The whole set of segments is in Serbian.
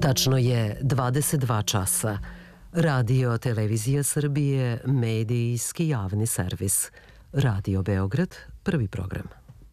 Tačno je 22 časa. Radio Televizija Srbije, medijski javni servis. Radio Beograd, prvi program.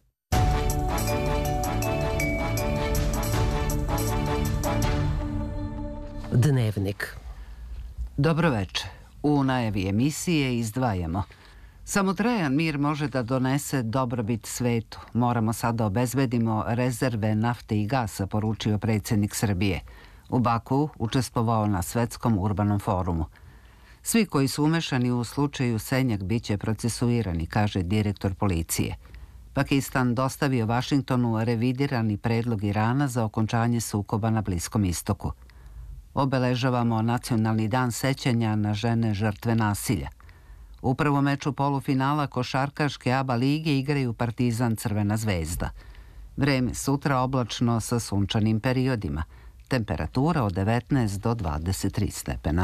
Dnevnik. Dobro veče. U najavi emisije izdvajamo. Samotrajan mir može da donese dobrobit svetu. Moramo sad da obezbedimo rezerve nafte i gasa, poručio predsjednik Srbije. U Baku učestvovao na Svetskom urbanom forumu. Svi koji su umešani u slučaju Senjak biće procesuirani, kaže direktor policije. Pakistan dostavio Vašingtonu revidirani predlog Irana za okončanje sukoba na Bliskom istoku. Obeležavamo Nacionalni dan sećanja na žene žrtve nasilja. U prvom meču polufinala košarkaške ABA lige igraju Partizan Crvena zvezda. Vreme sutra oblačno sa sunčanim periodima. Temperatura od 19 do 23 stepena.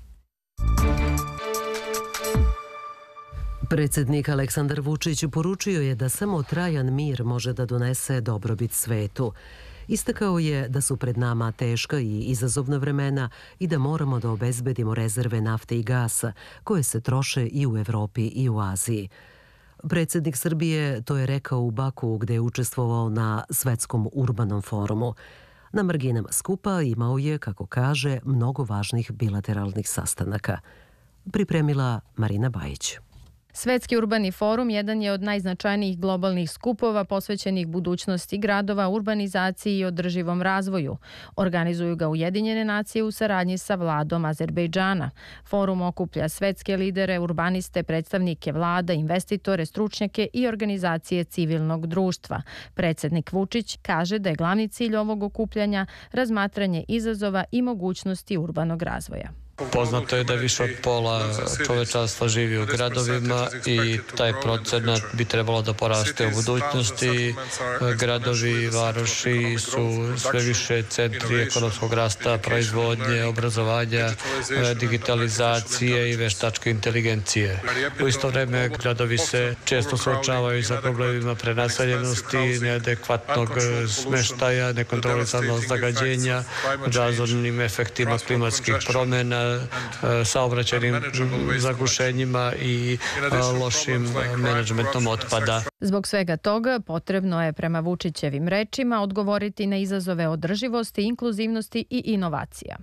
Predsjednik Aleksandar Vučić poručio je da samo trajan mir može da donese dobrobit svetu. Istakao je da su pred nama teška i izazovna vremena i da moramo da obezbedimo rezerve nafte i gasa koje se troše i u Evropi i u Aziji. Predsjednik Srbije to je rekao u Baku gde je učestvovao na Svetskom urbanom forumu. Na marginama skupa imao je, kako kaže, mnogo važnih bilateralnih sastanaka. Pripremila Marina Bajić. Svetski urbani forum jedan je od najznačajnijih globalnih skupova posvećenih budućnosti gradova, urbanizaciji i održivom razvoju. Organizuju ga Ujedinjene nacije u saradnji sa vladom Azerbejdžana. Forum okuplja svetske lidere, urbaniste, predstavnike vlada, investitore, stručnjake i organizacije civilnog društva. Predsjednik Vučić kaže da je glavni cilj ovog okupljanja razmatranje izazova i mogućnosti urbanog razvoja. Poznato je da više od pola čovečanstva živi u gradovima i taj procenat bi trebalo da poraste u budućnosti. Gradovi i varoši su sve više centri ekonomskog rasta, proizvodnje, obrazovanja, digitalizacije i veštačke inteligencije. U isto vreme gradovi se često suočavaju sa problemima prenaseljenosti, neadekvatnog smeštaja, nekontrolisanog zagađenja, razornim efektima klimatskih promjena, saobraćajnim zagušenjima i lošim menadžmentom otpada. Zbog svega toga potrebno je, prema Vučićevim rečima, odgovoriti na izazove održivosti, inkluzivnosti i inovacija.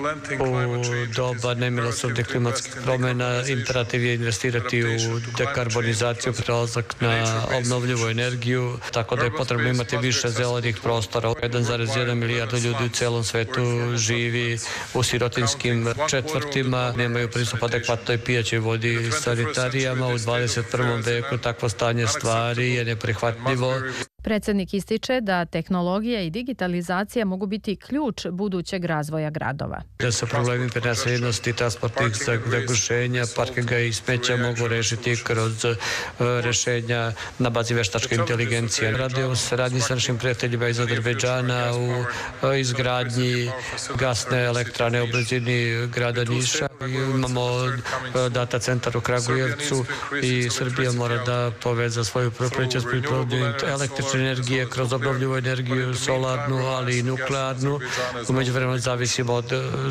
U doba nemilosrdnih klimatskih promjena imperativ je investirati u dekarbonizaciju, prelazak na obnovljivu energiju, tako da je potrebno imati više zelenih prostora. 1,1 milijarda ljudi u celom svetu živi u sirotinskim četvrtima, nemaju pristup adekvatnoj pijaćoj vodi, sanitarijama. U 21. veku takvo stanje stvari je neprihvatljivo. Predsjednik ističe da tehnologija i digitalizacija mogu biti ključ budućeg razvoja gradova. Da se problemi prenaseljenosti, transportnih zagušenja, parkinga i smeća mogu rešiti kroz rešenja na bazi veštačke inteligencije. Radi u saradnji sa našim prijateljima iz Azerbejdžana u izgradnji gasne elektrane u blizini grada Niša. Imamo data centar u Kragujevcu i Srbija mora da poveza svoju propričnost proizvodnju električne energije kroz obnovljivu energiju, solarnu, ali i nuklearnu. U međuvremenu zavisimo od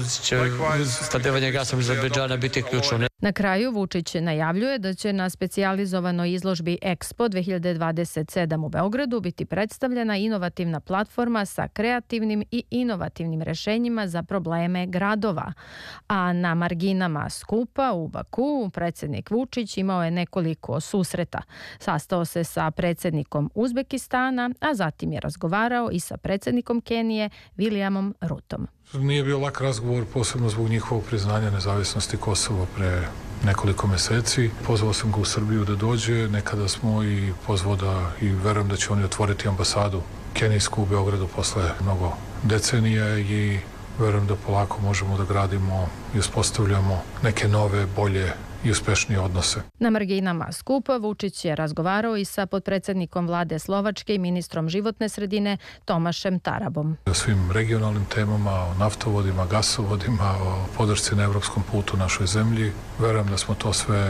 snabdevanja gasom iz Azerbejdžana biti ključno. Na kraju Vučić najavljuje da će na specijalizovanoj izložbi Expo 2027 u Beogradu biti predstavljena inovativna platforma sa kreativnim i inovativnim rešenjima za probleme gradova. A na marginama skupa u Baku predsjednik Vučić imao je nekoliko susreta. Sastao se sa predsjednikom Uzbekistana, a zatim je razgovarao i sa predsjednikom Kenije Williamom Rutom. Nije bio lak razgovor, posebno zbog njihovog priznanja nezavisnosti Kosova pre nekoliko meseci. Pozvao sam ga u Srbiju da dođe, nekada smo i pozvao da i verujem da će oni otvoriti ambasadu kenijsku u Beogradu posle mnogo decenija i verujem da polako možemo da gradimo i uspostavljamo neke nove, bolje i uspešnije odnose. Na marginama skupa Vučić je razgovarao i sa potpredsjednikom vlade Slovačke i ministrom životne sredine Tomašem Tarabom. O svim regionalnim temama, o naftovodima, gasovodima, o podršci na evropskom putu našoj zemlji. Verujem da smo to sve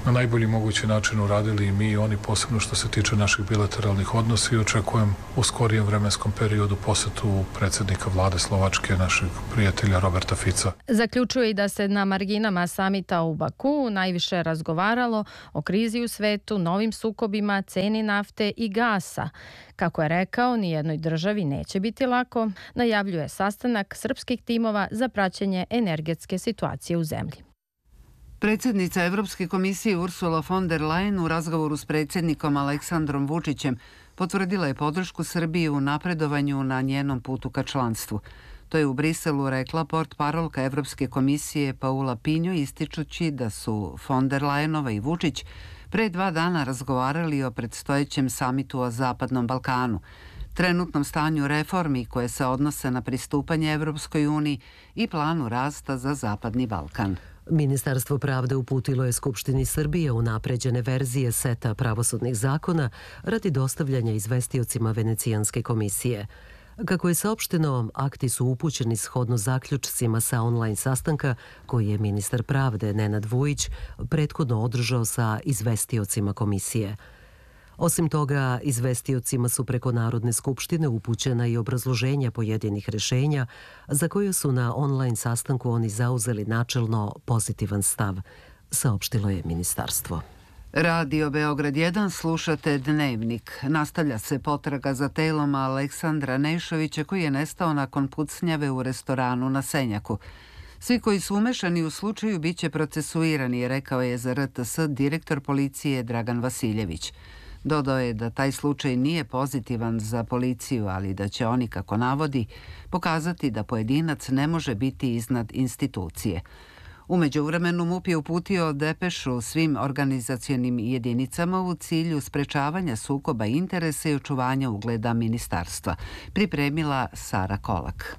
na najbolji mogući način uradili i mi i oni, posebno što se tiče naših bilateralnih odnosa, i očekujem u skorijem vremenskom periodu posetu predsjednika vlade Slovačke, našeg prijatelja Roberta Fica. Zaključuje i da se na marginama samita u Baku najviše razgovaralo o krizi u svetu, novim sukobima, ceni nafte i gasa. Kako je rekao, nijednoj državi neće biti lako, najavljuje sastanak srpskih timova za praćenje energetske situacije u zemlji. Predsjednica Evropske komisije Ursula von der Leyen u razgovoru s predsjednikom Aleksandrom Vučićem potvrdila je podršku Srbiji u napredovanju na njenom putu ka članstvu. To je u Briselu rekla portparolka Evropske komisije Paula Pinjo, ističući da su von der Leyenova i Vučić pre 2 dana razgovarali o predstojećem samitu o Zapadnom Balkanu, trenutnom stanju reformi koje se odnose na pristupanje Evropskoj uniji i planu rasta za Zapadni Balkan. Ministarstvo pravde uputilo je Skupštini Srbije unapređene verzije seta pravosudnih zakona radi dostavljanja izvestiocima Venecijanske komisije. Kako je saopšteno, akti su upućeni shodno zaključcima sa online sastanka koji je ministar pravde Nenad Vujić prethodno održao sa izvestiocima komisije. Osim toga, izvestiocima su preko Narodne skupštine upućena i obrazloženja pojedinih rešenja za koje su na online sastanku oni zauzeli načelno pozitivan stav, saopštilo je ministarstvo. Radio Beograd 1, slušate Dnevnik. Nastavlja se potraga za telom Aleksandra Nešovića koji je nestao nakon pucnjave u restoranu na Senjaku. Svi koji su umešani u slučaju biće procesuirani, rekao je za RTS direktor policije Dragan Vasiljević. Dodao je da taj slučaj nije pozitivan za policiju, ali da će oni, kako navodi, pokazati da pojedinac ne može biti iznad institucije. U međuvremenu MUP je uputio depešu svim organizacionim jedinicama u cilju sprečavanja sukoba interesa i očuvanja ugleda ministarstva. Pripremila Sara Kolak.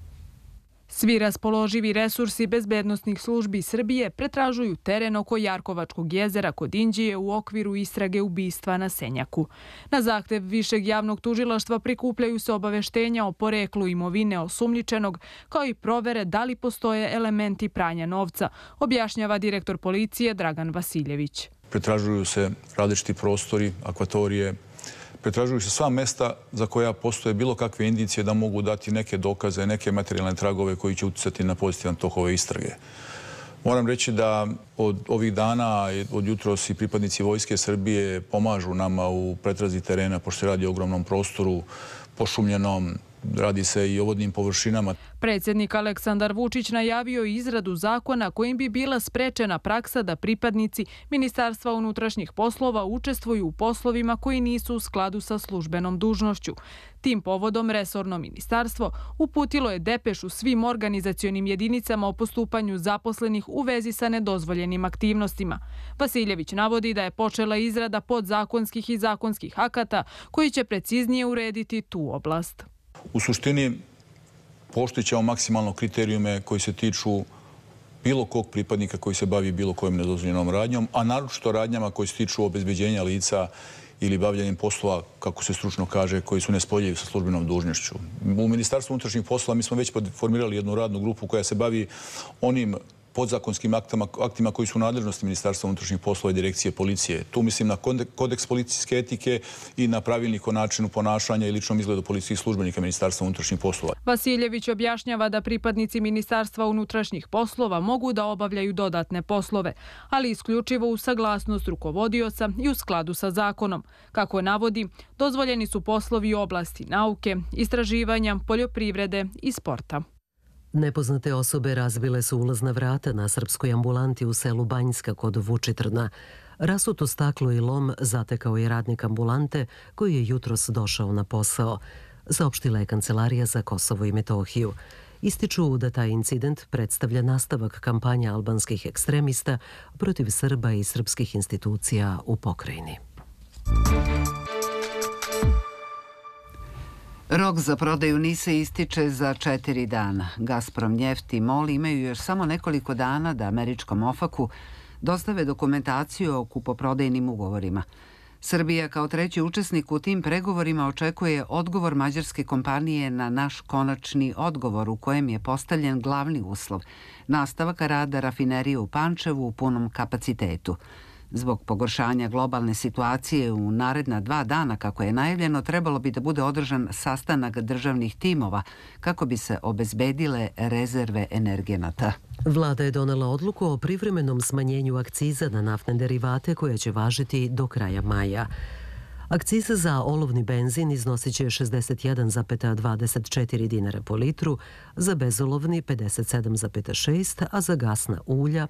Svi raspoloživi resursi bezbednosnih službi Srbije pretražuju teren oko Jarkovačkog jezera kod Inđije u okviru istrage ubistva na Senjaku. Na zahtev Višeg javnog tužilaštva prikupljaju se obaveštenja o poreklu imovine osumnjičenog, kao i provere da li postoje elementi pranja novca, objašnjava direktor policije Dragan Vasiljević. Pretražuju se različiti prostori, akvatorije, pretražuju se sva mesta za koja postoje bilo kakve indicije da mogu dati neke dokaze, neke materijalne tragove koji će uticati na pozitivan tok ove istrage. Moram reći da od ovih dana, od jutros i pripadnici Vojske Srbije pomažu nama u pretrazi terena, pošto se radi o ogromnom prostoru, pošumljenom, radi se i o vodnim površinama. Predsjednik Aleksandar Vučić najavio izradu zakona kojim bi bila sprečena praksa da pripadnici Ministarstva unutrašnjih poslova učestvuju u poslovima koji nisu u skladu sa službenom dužnošću. Tim povodom resorno ministarstvo uputilo je depešu svim organizacionim jedinicama o postupanju zaposlenih u vezi sa nedozvoljenim aktivnostima. Vasiljević navodi da je počela izrada podzakonskih i zakonskih akata koji će preciznije urediti tu oblast. U suštini, poštićemo maksimalno kriterijume koji se tiču bilo kog pripadnika koji se bavi bilo kojom nedozvoljenom radnjom, a naročito radnjama koji se tiču obezbeđenja lica ili bavljenjem poslova, kako se stručno kaže, koji su nespoljivi sa službenom dužnošću. U Ministarstvu unutrašnjih poslova mi smo već formirali jednu radnu grupu koja se bavi onim podzakonskim aktima koji su u nadležnosti Ministarstva unutrašnjih poslova i direkcije policije. Tu mislim na kodeks policijske etike i na pravilnik o načinu ponašanja i ličnom izgledu policijskih službenika Ministarstva unutrašnjih poslova. Vasiljević objašnjava da pripadnici Ministarstva unutrašnjih poslova mogu da obavljaju dodatne poslove, ali isključivo uz saglasnost rukovodioca i u skladu sa zakonom. Kako navodi, dozvoljeni su poslovi u oblasti nauke, istraživanja, poljoprivrede i sporta. Nepoznate osobe razbile su ulazna vrata na srpskoj ambulanti u selu Banjska kod Vučitrna. Rasuto staklo i lom zatekao je radnik ambulante koji je jutros došao na posao, saopštila je Kancelarija za Kosovo i Metohiju. Ističu da taj incident predstavlja nastavak kampanje albanskih ekstremista protiv Srba i srpskih institucija u pokrajini. Rok za prodaju NIS-a ističe za 4 dana. Gazprom, Njeft i MOL imaju još samo nekoliko dana da američkom OFAC-u dostave dokumentaciju o kupoprodajnim ugovorima. Srbija kao treći učesnik u tim pregovorima očekuje odgovor mađarske kompanije na naš konačni odgovor u kojem je postavljen glavni uslov – nastavak rada rafinerije u Pančevu u punom kapacitetu. Zbog pogoršanja globalne situacije u naredna 2 dana, kako je najavljeno, trebalo bi da bude održan sastanak državnih timova kako bi se obezbedile rezerve energenata. Vlada je donela odluku o privremenom smanjenju akciza na naftne derivate koje će važiti do kraja maja. Akciza za olovni benzin iznosit će 61,24 dinara po litru, za bezolovni 57,6, a za gasna ulja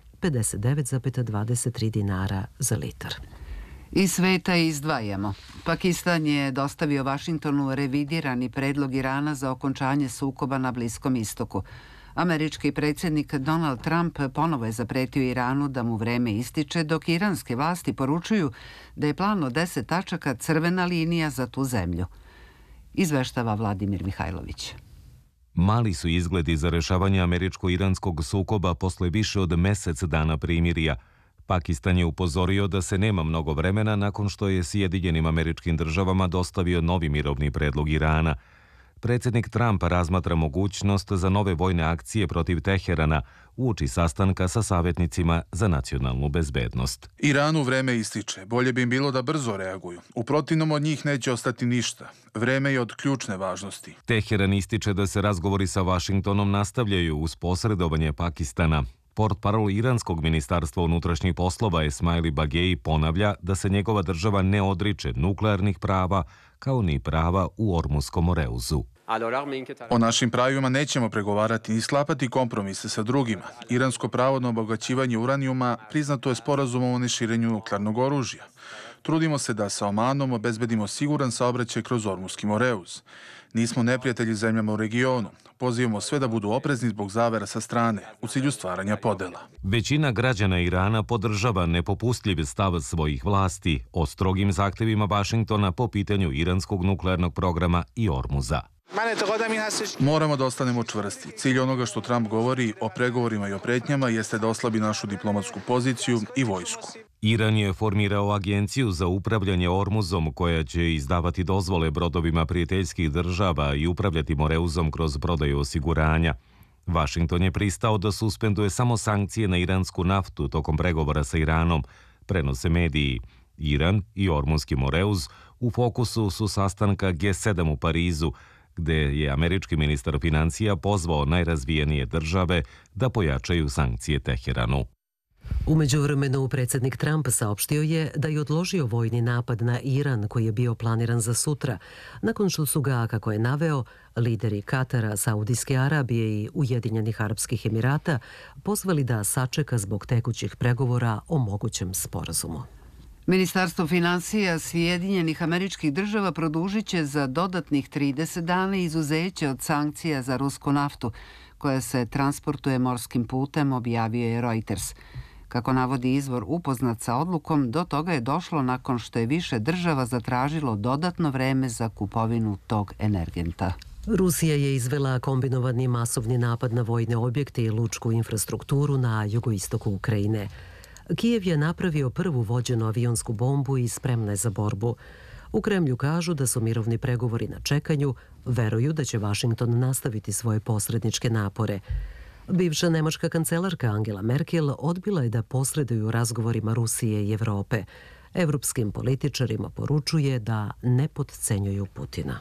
59,23 dinara za litar. Iz sveta izdvajamo. Pakistan je dostavio Vašingtonu revidirani predlog Irana za okončanje sukoba na Bliskom istoku. Američki predsjednik Donald Trump ponovo je zapretio Iranu da mu vreme ističe, dok iranske vlasti poručuju da je plan od 10 tačaka crvena linija za tu zemlju. Izveštava Vladimir Mihajlović. Mali su izgledi za rešavanje američko-iranskog sukoba posle više od mesec dana primirja. Pakistan je upozorio da se nema mnogo vremena nakon što je Sjedinjenim Američkim Državama dostavio novi mirovni predlog Irana. Predsjednik Trump razmatra mogućnost za nove vojne akcije protiv Teherana uoči sastanka sa savjetnicima za nacionalnu bezbednost. Iranu vreme ističe. Bolje bi im bilo da brzo reaguju. U protivnom od njih neće ostati ništa. Vreme je od ključne važnosti. Teheran ističe da se razgovori sa Vašingtonom nastavljaju uz posredovanje Pakistana. Portparol iranskog ministarstva unutrašnjih poslova Esmaili Bageji ponavlja da se njegova država ne odriče nuklearnih prava kao ni prava u Ormuskom Moreuzu. O našim pravima nećemo pregovarati ni sklapati kompromise sa drugima. Iransko pravo na obogaćivanje uranijuma priznato je sporazumom o neširenju nuklearnog oružja. Trudimo se da sa Omanom obezbedimo siguran saobraćaj kroz Ormuski Moreuz. Nismo neprijatelji zemljama u regionu. Pozivamo sve da budu oprezni zbog zavera sa strane, u cilju stvaranja podela. Većina građana Irana podržava nepopustljiv stav svojih vlasti o strogim zahtevima Vašingtona po pitanju iranskog nuklearnog programa i Ormuza. Moramo da ostanemo čvrsti. Cilj onoga što Trump govori o pregovorima i o pretnjama jeste da oslabi našu diplomatsku poziciju i vojsku. Iran je formirao agenciju za upravljanje Ormuzom koja će izdavati dozvole brodovima prijateljskih država i upravljati Moreuzom kroz prodaju osiguranja. Vašington je pristao da suspenduje samo sankcije na iransku naftu tokom pregovora sa Iranom, prenose mediji. Iran i Ormuski Moreuz u fokusu su sastanka G7 u Parizu, gde je američki ministar financija pozvao najrazvijenije države da pojačaju sankcije Teheranu. U međuvremenu, predsjednik Trump saopštio je da je odložio vojni napad na Iran koji je bio planiran za sutra, nakon što su ga, kako je naveo, lideri Katara, Saudijske Arabije i Ujedinjenih Arapskih Emirata pozvali da sačeka zbog tekućih pregovora o mogućem sporazumu. Ministarstvo financija Sjedinjenih Američkih Država produžit će za dodatnih 30 dana izuzeće od sankcija za rusku naftu, koja se transportuje morskim putem, objavio je Reuters. Kako navodi izvor upoznat sa odlukom, do toga je došlo nakon što je više država zatražilo dodatno vreme za kupovinu tog energenta. Rusija je izvela kombinovani masovni napad na vojne objekte i lučku infrastrukturu na jugoistoku Ukrajine. Kijev je napravio prvu vođenu avionsku bombu i spremna je za borbu. U Kremlju kažu da su mirovni pregovori na čekanju, veruju da će Vašington nastaviti svoje posredničke napore. Bivša nemačka kancelarka Angela Merkel odbila je da posreduju u razgovorima Rusije i Evrope. Evropskim političarima poručuje da ne potcenjuju Putina.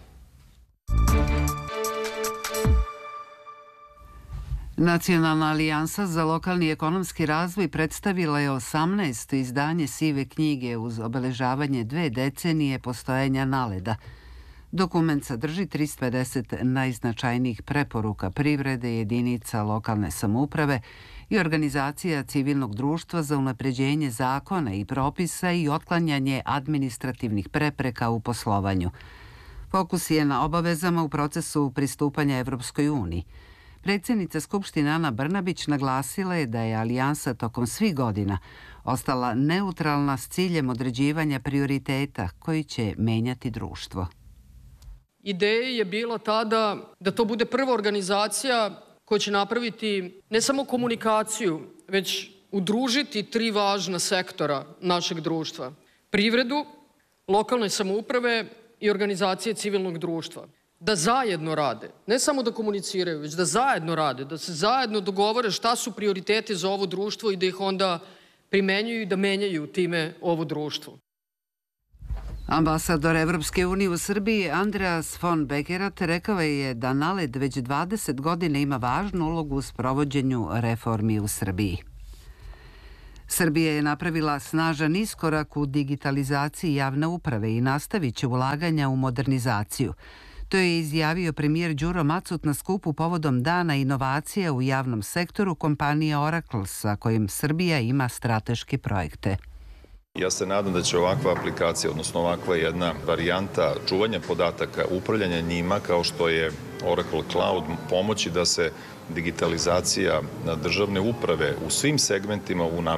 Nacionalna alijansa za lokalni ekonomski razvoj predstavila je 18. izdanje sive knjige uz obeležavanje 2 decenije postojanja NALED-a. Dokument sadrži 350 najznačajnijih preporuka privrede, jedinica lokalne samouprave i organizacija civilnog društva za unapređenje zakona i propisa i otklanjanje administrativnih prepreka u poslovanju. Fokus je na obavezama u procesu pristupanja Evropskoj uniji. Predsjednica Skupštine Ana Brnabić naglasila je da je alijansa tokom svih godina ostala neutralna s ciljem određivanja prioriteta koji će menjati društvo. Ideja je bila tada da to bude prva organizacija koja će napraviti ne samo komunikaciju, već udružiti 3 važna sektora našeg društva. Privredu, lokalne samouprave i organizacije civilnog društva. Da zajedno rade, ne samo da komuniciraju, već da zajedno rade, da se zajedno dogovore šta su prioriteti za ovo društvo i da ih onda primenjuju i da menjaju time ovo društvo. Ambasador Evropske unije u Srbiji Andreas von Begerat rekao je da NALED već 20 godina ima važnu ulogu u sprovođenju reformi u Srbiji. Srbija je napravila snažan iskorak u digitalizaciji javne uprave i nastavit će ulaganja u modernizaciju. To je izjavio premijer Đuro Macut na skupu povodom Dana inovacija u javnom sektoru kompanije Oracle, sa kojim Srbija ima strateške projekte. Ja se nadam da će ovakva aplikacija, odnosno ovakva jedna varijanta čuvanja podataka, upravljanja njima, kao što je Oracle Cloud, pomoći da se digitalizacija državne uprave u svim segmentima unapredi.